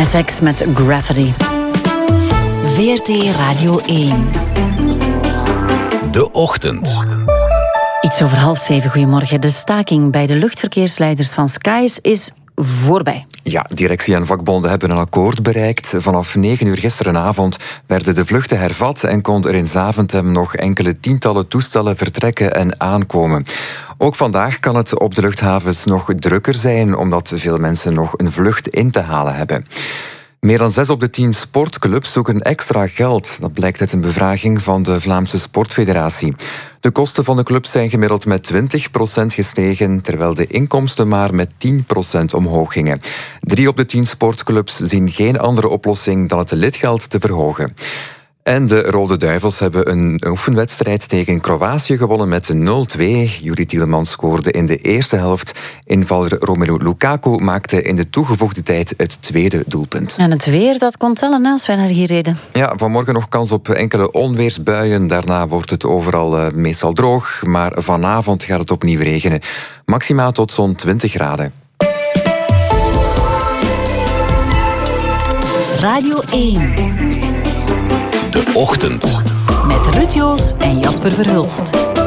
SX met Gravity. VRT Radio 1. De Ochtend. Iets over 6:30, goedemorgen. De staking bij de luchtverkeersleiders van Skies is voorbij. Ja, directie en vakbonden hebben een akkoord bereikt. Vanaf 9 uur gisterenavond werden de vluchten hervat en kon er in Zaventem nog enkele tientallen toestellen vertrekken en aankomen. Ook vandaag kan het op de luchthavens nog drukker zijn, omdat veel mensen nog een vlucht in te halen hebben. Meer dan 6 op de 10 sportclubs zoeken extra geld. Dat blijkt uit een bevraging van de Vlaamse Sportfederatie. De kosten van de clubs zijn gemiddeld met 20% gestegen, terwijl de inkomsten maar met 10% omhoog gingen. 3 op de 10 sportclubs zien geen andere oplossing dan het lidgeld te verhogen. En de Rode Duivels hebben een oefenwedstrijd tegen Kroatië gewonnen met 0-2. Yuri Tielemans scoorde in de eerste helft. Invaller Romelu Lukaku maakte in de toegevoegde tijd het tweede doelpunt. En het weer, dat komt tellen als wij naar hier reden. Ja, vanmorgen nog kans op enkele onweersbuien. Daarna wordt het overal meestal droog. Maar vanavond gaat het opnieuw regenen. Maxima tot zo'n 20 graden. Radio 1. De Ochtend. Met Ruud Joos en Jasper Verhulst.